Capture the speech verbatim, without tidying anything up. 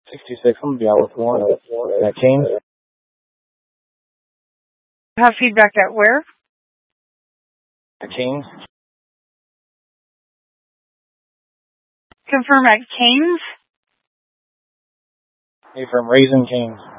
sixty-six, I'm going to be out with one at Canes. Have feedback at where? At Canes. Confirm at Canes? Hey, from Raising Canes.